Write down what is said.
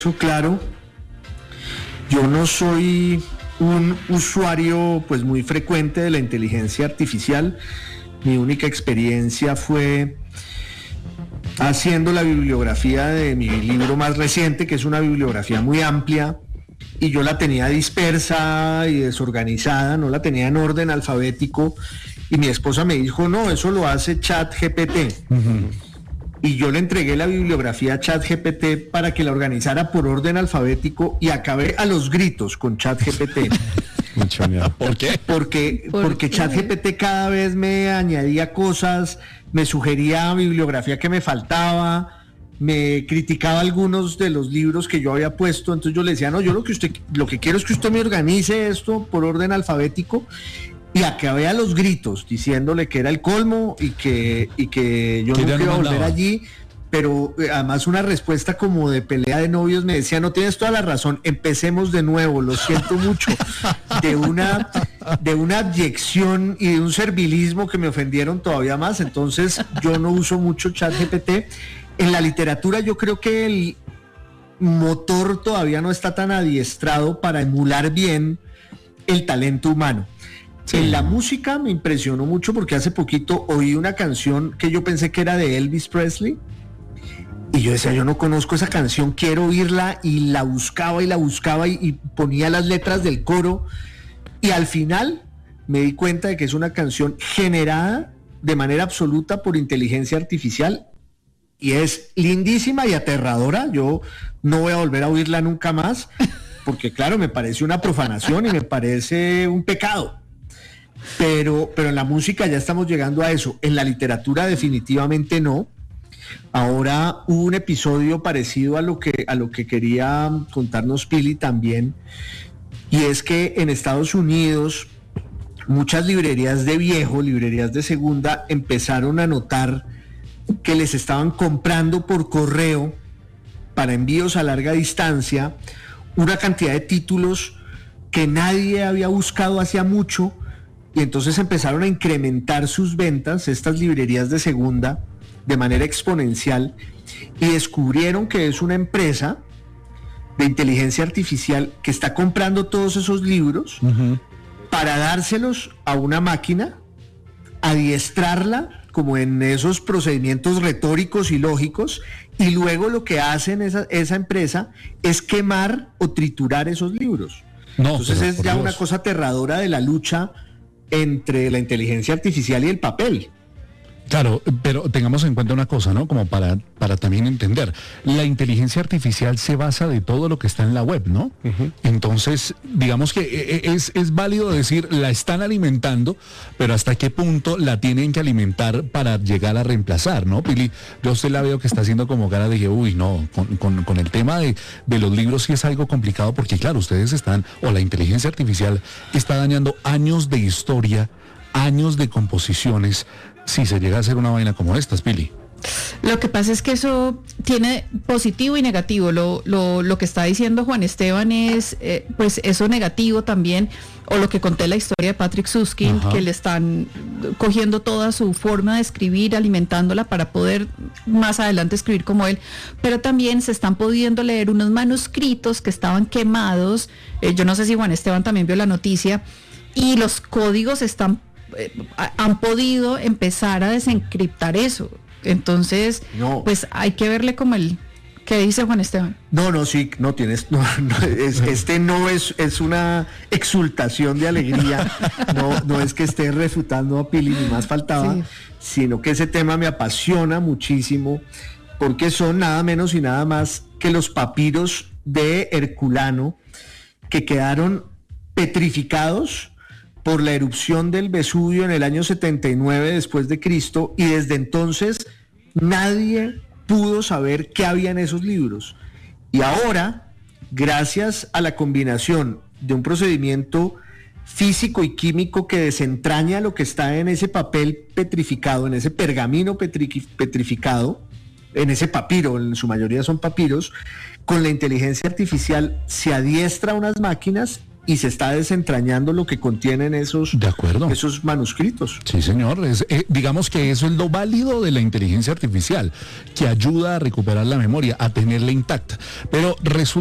Claro, yo no soy un usuario pues muy frecuente de la inteligencia artificial. Mi única experiencia fue haciendo la bibliografía de mi libro más reciente, que es una bibliografía muy amplia, y yo la tenía dispersa y desorganizada, no la tenía en orden alfabético, y mi esposa me dijo, no, eso lo hace ChatGPT. Y yo le entregué la bibliografía a ChatGPT para que la organizara por orden alfabético y acabé a los gritos con ChatGPT. Mucho miedo. ¿Por qué? Porque ChatGPT cada vez me añadía cosas, me sugería bibliografía que me faltaba, me criticaba algunos de los libros que yo había puesto. Entonces yo le decía, no, yo lo que quiero es que usted me organice esto por orden alfabético. Y acabé a los gritos diciéndole que era el colmo y que yo no iba a volver allí, pero además una respuesta como de pelea de novios. Me decía, no, tienes toda la razón, empecemos de nuevo, lo siento mucho, de una abyección y de un servilismo que me ofendieron todavía más. Entonces yo no uso mucho ChatGPT. En la literatura yo creo que el motor todavía no está tan adiestrado para emular bien el talento humano. Sí. En la música me impresionó mucho porque hace poquito oí una canción que yo pensé que era de Elvis Presley y yo decía, yo no conozco esa canción, quiero oírla, y la buscaba y ponía las letras del coro, y al final me di cuenta de que es una canción generada de manera absoluta por inteligencia artificial y es lindísima y aterradora. Yo no voy a volver a oírla nunca más porque claro, me parece una profanación y me parece un pecado. Pero en la música ya estamos llegando a eso. En la literatura definitivamente no. Ahora hubo un episodio parecido a lo que quería contarnos Pili también, y es que en Estados Unidos muchas librerías de viejo, librerías de segunda, empezaron a notar que les estaban comprando por correo para envíos a larga distancia una cantidad de títulos que nadie había buscado hacía mucho. Y entonces empezaron a incrementar sus ventas, estas librerías de segunda, de manera exponencial, y descubrieron que es una empresa de inteligencia artificial que está comprando todos esos libros para dárselos a una máquina, adiestrarla como en esos procedimientos retóricos y lógicos, y luego lo que hacen esa empresa es quemar o triturar esos libros. Entonces es ya una cosa aterradora de la lucha entre la inteligencia artificial y el papel. Claro, pero tengamos en cuenta una cosa, ¿no? Como para también entender. La inteligencia artificial se basa de todo lo que está en la web, ¿no? Entonces, digamos que es válido decir, la están alimentando, pero ¿hasta qué punto la tienen que alimentar para llegar a reemplazar, ¿no? Pili, yo a usted la veo que está haciendo como cara de que, uy, no, con el tema de los libros sí es algo complicado, porque claro, ustedes están, o la inteligencia artificial está dañando años de historia, años de composiciones, si se llega a hacer una vaina como estas, Pili. Lo que pasa es que eso tiene positivo y negativo. Lo que está diciendo Juan Esteban es, pues eso negativo también, o lo que conté la historia de Patrick Süskind, que le están cogiendo toda su forma de escribir, alimentándola para poder más adelante escribir como él, pero también se están pudiendo leer unos manuscritos que estaban quemados. Yo no sé si Juan Esteban también vio la noticia, y los códigos han podido empezar a desencriptar eso. Entonces, pues hay que verle como ¿qué dice Juan Esteban? Es una exultación de alegría, no es que esté refutando a Pili, ni más faltaba, sino que ese tema me apasiona muchísimo, porque son nada menos y nada más que los papiros de Herculano, que quedaron petrificados por la erupción del Vesubio en el año 79 después de Cristo, y desde entonces nadie pudo saber qué había en esos libros. Y ahora, gracias a la combinación de un procedimiento físico y químico que desentraña lo que está en ese papel petrificado, en ese pergamino petrificado, en ese papiro, en su mayoría son papiros, con la inteligencia artificial se adiestra a unas máquinas y se está desentrañando lo que contienen esos manuscritos. Sí, señor. Digamos que eso es lo válido de la inteligencia artificial, que ayuda a recuperar la memoria, a tenerla intacta. Pero resulta